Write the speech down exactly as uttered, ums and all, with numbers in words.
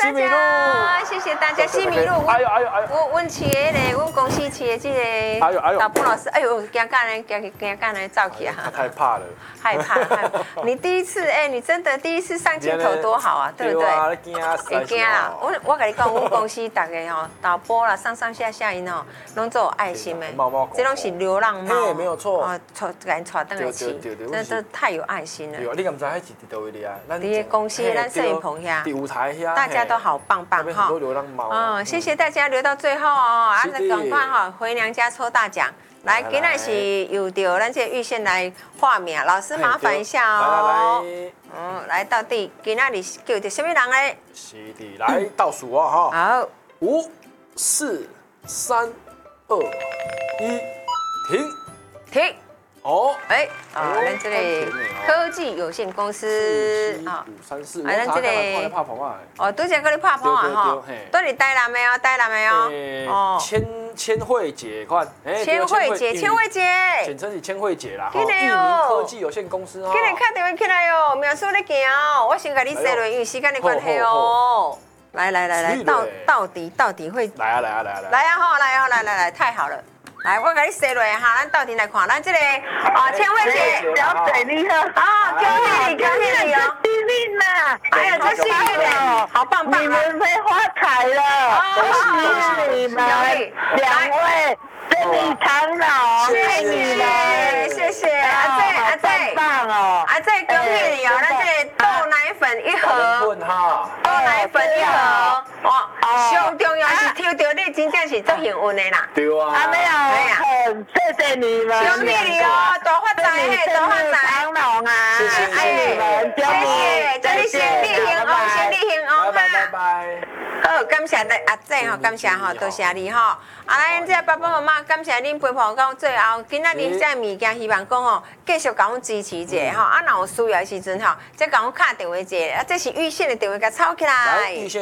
大家，谢谢大家，西米露。 哎呦哎呦哎呦！ 我阮企业咧，阮公司企业这个哎呦哎呦！ 导播老师，哎呦，惊干呢，惊惊干呢，照起啊！ 他太怕了， 害怕害怕。你第一次，哎，你真的第一次上镜头多好啊，对不对？会惊啊！我我跟你讲，阮公司大家吼，导播啦，上上下下因吼，拢做有爱心的，这拢是流浪猫， 没有错。 哦，带给人带登来饲，真的太有爱心了。 对，你敢知迄是伫倒位哩啊？ 伫个公司，咱摄影棚遐， 伫舞台遐， 大家都好棒棒哈。 很多流浪猫。 嗯，谢谢大家留到最後哦，啊，趕快哈回娘家抽大獎。來，今日是有到咱這個玉線來畫面，老師麻煩一下哦。嗯，來到底今日是叫到什麼人呢？ 是的，來倒數啊哈。 好， 五、四、三、二、一，停。 停。 哦， 哎，啊，咱這裡科技有限公司啊，五三四， 啊，咱這裡拍棚啊， 哦，拄則嗰啲拍棚啊，吼，都係台南的哦，台南的哦， 哦，千千惠姐款， 千惠姐，千惠姐， 簡稱是千惠姐啦， 今日哦，科技有限公司哦， 今日打電話起來哦，苗叔咧行哦，我先甲你說落，因為時間的關係哦，來來來來，到到底到底會來啊來啊來啊來， 來啊吼，來啊來來來，太好了。來，我給你寫落哈，咱到底來看，咱這個啊，千惠姐， 小姐你好， 啊，恭喜你，恭喜你哦， 幸運啦， 哎呀，真幸運嘞，好棒棒， 你們會發財了，恭喜你們兩位身體長老， 謝謝，謝謝，阿仔阿仔， 棒哦， 阿仔恭喜你哦，咱這個豆奶粉一盒，豆奶粉一盒，哇，上重要是抽到你真正是足幸運的啦， 對啊， 還沒有，謝謝你們， 恭喜你哦，大發財嘿，大發財， 長老啊，謝謝你們， 謝謝，祝你身體幸福，身體幸福， 拜拜拜。 好，感謝大阿仔吼，感謝吼，多謝你吼。啊，咱這爸爸媽媽感謝恁陪伴到最後，今仔日這物件希望講吼，繼續甲阮支持者吼。啊，若有需要的時陣吼，再甲阮敲電話者，啊，這是預先的電話，甲抄起來。